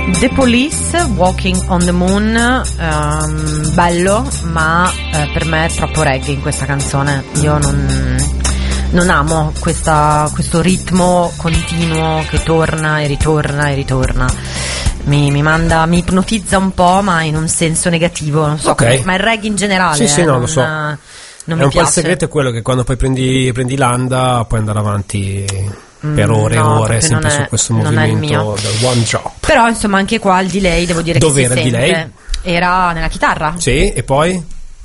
The Police, Walking on the Moon, bello, ma per me è troppo reggae in questa canzone. Io non amo questo ritmo continuo che torna e ritorna e ritorna. Mi ipnotizza un po', ma in un senso negativo, non so, okay. Ma il reggae in generale sì, no, lo so. Non è mi un piace. po' il segreto, è quello che quando poi prendi l'anda puoi andare avanti per ore e ore, sempre su questo movimento del one drop. Però insomma anche qua il delay, devo dire, dove che era si il delay? sente. Era nella chitarra. Sì, e poi?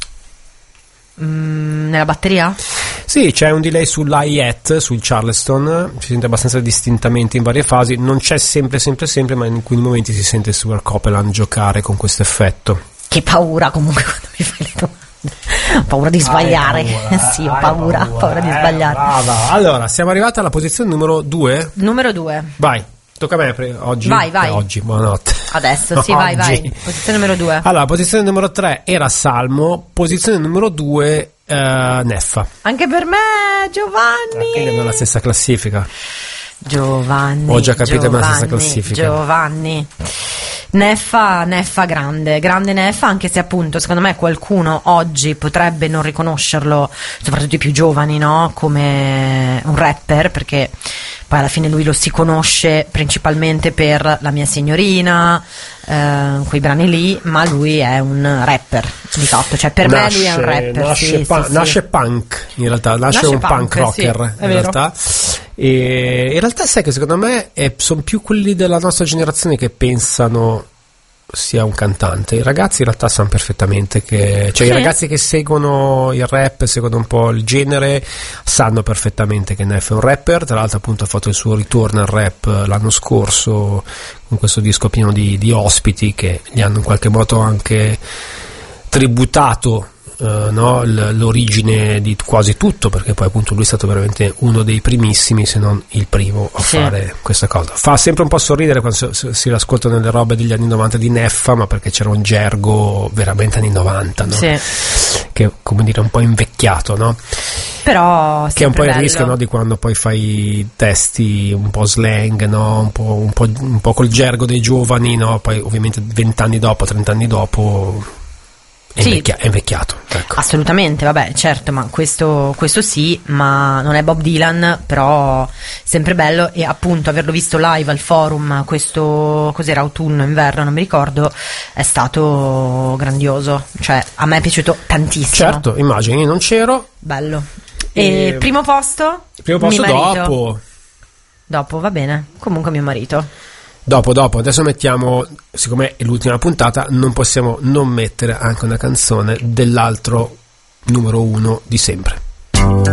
Nella batteria? Sì, c'è un delay sull'hi-hat, sul Charleston, si sente abbastanza distintamente in varie fasi, non c'è sempre, ma in alcuni momenti si sente Stuart Copeland giocare con questo effetto. Che paura comunque quando mi fai le domande. Ho paura di sbagliare. Sì, ho paura di sbagliare. Brava. Allora, siamo arrivati alla posizione numero 2. Numero 2. Vai, tocca a me oggi. Vai. Oggi, buonanotte. Adesso, sì, vai. Posizione numero 2. Allora, posizione numero 3 era Salmo, posizione numero 2 Neffa. Anche per me, Giovanni. Quindi abbiamo la stessa classifica. Giovanni. Ho già capito, la stessa classifica. Giovanni. Neffa grande Neffa, anche se appunto secondo me qualcuno oggi potrebbe non riconoscerlo, soprattutto i più giovani, no? Come un rapper, perché poi alla fine lui lo si conosce principalmente per La mia signorina, quei brani lì, ma lui è un rapper di fatto, cioè per me lui è un rapper. Nasce punk, in realtà, nasce un punk rocker, sì, in realtà. E in realtà sai che secondo me sono più quelli della nostra generazione che pensano sia un cantante. I ragazzi in realtà sanno perfettamente che, cioè, sì, i ragazzi che seguono il rap, seguono un po' il genere, sanno perfettamente che Neff è un rapper. Tra l'altro appunto ha fatto il suo ritorno al rap l'anno scorso con questo disco pieno di ospiti che gli hanno in qualche modo anche tributato l'origine di quasi tutto, perché poi appunto lui è stato veramente uno dei primissimi, se non il primo a fare questa cosa. Fa sempre un po' sorridere quando si ascoltano le robe degli anni 90 di Neffa, ma perché c'era un gergo veramente anni 90, no? Sì. Che come dire un po' invecchiato, no? Però che è un po' bello. Il rischio, no, di quando poi fai testi un po' slang, no? un po' col gergo dei giovani, no? Poi ovviamente 20 anni dopo, 30 anni dopo è invecchiato, ecco. Assolutamente, vabbè, certo, ma questo sì, ma non è Bob Dylan, però sempre bello. E appunto averlo visto live al Forum, questo cos'era, autunno, inverno, non mi ricordo, è stato grandioso, cioè a me è piaciuto tantissimo. Certo, immagini, non c'ero. Bello. E primo posto dopo, va bene, comunque mio marito. Dopo, adesso mettiamo, siccome è l'ultima puntata, non possiamo non mettere anche una canzone dell'altro numero 1 di sempre.